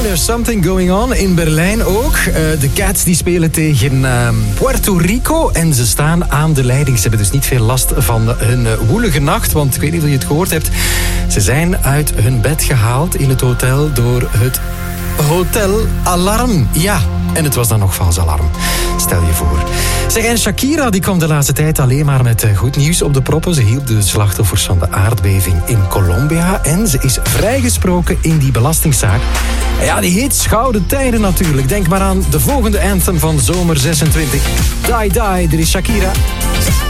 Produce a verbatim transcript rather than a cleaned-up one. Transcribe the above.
there's something going on in Berlijn ook. Uh, de Cats die spelen tegen uh, Puerto Rico en ze staan aan de leiding. Ze hebben dus niet veel last van hun uh, woelige nacht, want ik weet niet of je het gehoord hebt. Ze zijn uit hun bed gehaald in het hotel door het hotelalarm. Ja, en het was dan nog vals alarm. Stel je voor. Zeg, en Shakira die kwam de laatste tijd alleen maar met goed nieuws op de proppen. Ze hielp de slachtoffers van de aardbeving in Colombia. En ze is vrijgesproken in die belastingszaak. En ja, die heet Gouden Tijden natuurlijk. Denk maar aan de volgende anthem van zomer zesentwintig. Die Die, er is Shakira.